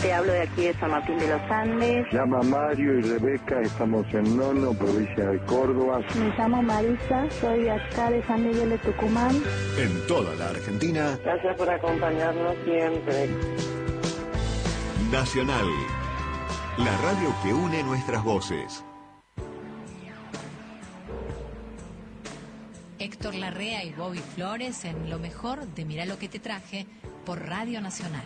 te hablo de aquí de San Martín de los Andes. Llama Mario y Rebeca, estamos en Nono, provincia de Córdoba. Me llamo Marisa, soy de acá de San Miguel de Tucumán. En toda la Argentina. Gracias por acompañarnos siempre. Nacional, la radio que une nuestras voces. Héctor Larrea y Bobby Flores en Lo Mejor de Mirá lo que te traje por Radio Nacional.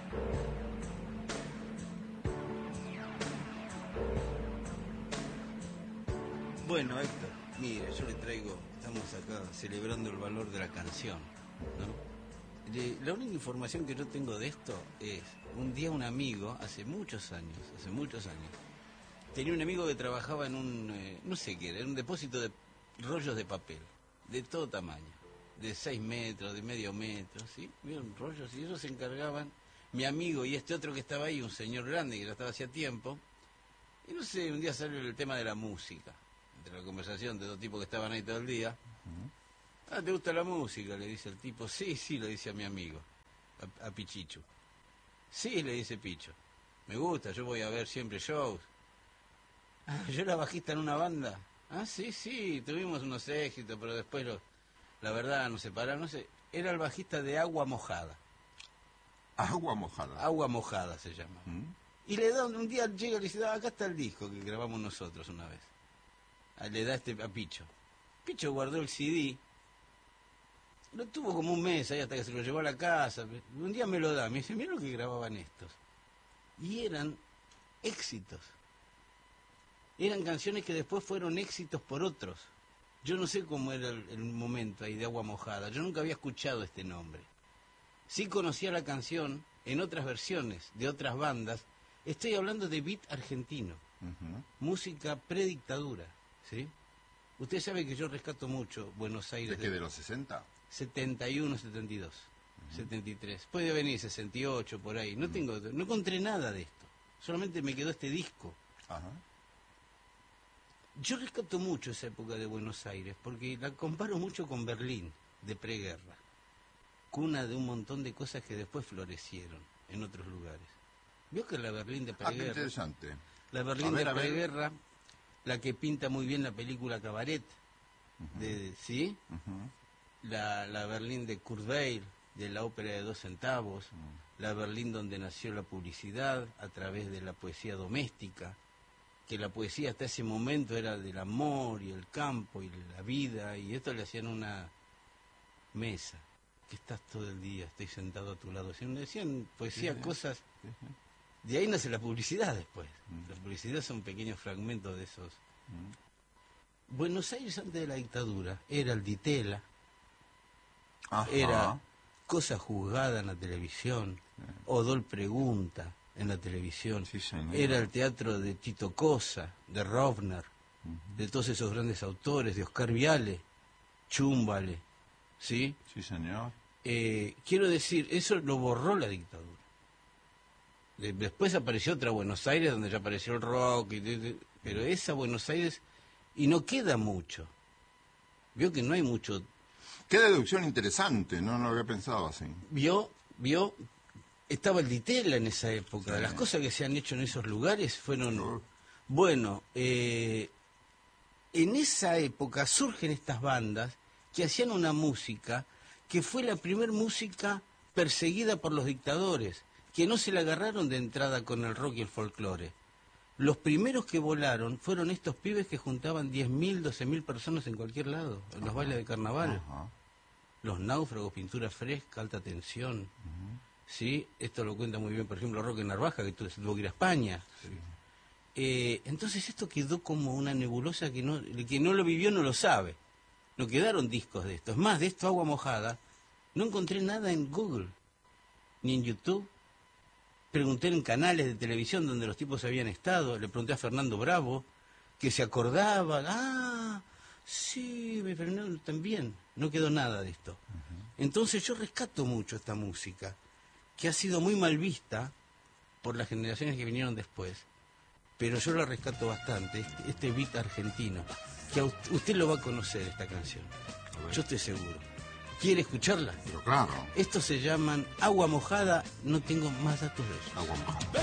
Bueno, Héctor, mire, yo le traigo, estamos acá celebrando el valor de la canción, ¿no? La única información que yo tengo de esto es, un día un amigo, hace muchos años, tenía un amigo que trabajaba en un, no sé qué era un depósito de rollos de papel, de todo tamaño, de 6 metros, de medio metro, ¿sí? Vieron rollos, y ellos se encargaban, mi amigo y este otro que estaba ahí, un señor grande que ya estaba hacía tiempo, y no sé, un día salió el tema de la música, entre la conversación de dos tipos que estaban ahí todo el día. Ah, ¿te gusta la música? Le dice el tipo. Sí, le dice a mi amigo, a Pichicho. Sí, le dice Picho. Me gusta, yo voy a ver siempre shows. Ah, ¿yo era bajista en una banda? Ah, sí, tuvimos unos éxitos, pero después la verdad nos separaron, no sé. Era el bajista de Agua Mojada. Agua Mojada. Agua Mojada se llama. Y le da, un día llega y le dice, acá está el disco que grabamos nosotros una vez. Le da a Picho. Picho guardó el CD. Lo tuvo como un mes ahí hasta que se lo llevó a la casa. Un día me lo da, me dice, mira lo que grababan estos. Y eran éxitos. Eran canciones que después fueron éxitos por otros. Yo no sé cómo era el momento ahí de Agua Mojada. Yo nunca había escuchado este nombre. Sí conocía la canción en otras versiones de otras bandas. Estoy hablando de beat argentino. Música predictadura, ¿sí? Usted sabe que yo rescato mucho Buenos Aires. ¿De qué, de los 60? 71, 72, 73. Puede venir 68, por ahí. No encontré nada de esto. Solamente me quedó este disco. Yo rescato mucho esa época de Buenos Aires, porque la comparo mucho con Berlín, de preguerra. Cuna de un montón de cosas que después florecieron en otros lugares. ¿Vio que la Berlín de preguerra? Qué interesante. La Berlín de preguerra, la que pinta muy bien la película Cabaret, ¿sí? La Berlín de Kurt Weill, de la ópera de 2 centavos, la Berlín donde nació la publicidad a través de la poesía doméstica, que la poesía hasta ese momento era del amor y el campo y la vida, y esto le hacían una mesa, que estás todo el día, estoy sentado a tu lado. Decían poesía, cosas. De ahí nace la publicidad después. La publicidad son pequeños fragmentos de esos. Buenos Aires antes de la dictadura era el Ditela, era Cosa Juzgada en la televisión, Odol Pregunta en la televisión, era el teatro de Tito Cosa, de Rovner, de todos esos grandes autores, de Oscar Viale, Chúmbale, ¿sí? Sí, señor. Quiero decir, eso lo borró la dictadura. Después apareció otra Buenos Aires donde ya apareció el rock, pero esa Buenos Aires, y no queda mucho. Vio que no hay mucho. Qué deducción interesante, no lo había pensado así. Vio, estaba el Ditela en esa época. Las cosas que se han hecho en esos lugares fueron... Bueno, en esa época surgen estas bandas que hacían una música que fue la primer música perseguida por los dictadores, que no se la agarraron de entrada con el rock y el folclore. Los primeros que volaron fueron estos pibes que juntaban 10.000, 12.000 personas en cualquier lado, en los bailes de carnaval. Los Náufragos, Pintura Fresca, Alta Tensión. ¿Sí? Esto lo cuenta muy bien, por ejemplo, Roque Narvaja, que tuvo que ir a España. Entonces esto quedó como una nebulosa que el que no lo vivió no lo sabe. No quedaron discos de esto. Es más, de esto Agua Mojada, no encontré nada en Google, ni en YouTube. Pregunté en canales de televisión donde los tipos habían estado, le pregunté a Fernando Bravo, que se acordaba, sí, Fernando también, no quedó nada de esto. Entonces yo rescato mucho esta música, que ha sido muy mal vista por las generaciones que vinieron después, pero yo la rescato bastante, este beat argentino, que usted lo va a conocer esta canción, yo estoy seguro. ¿Quiere escucharla? Pero claro. Estos se llaman Agua Mojada, no tengo más datos de ellos. Agua Mojada.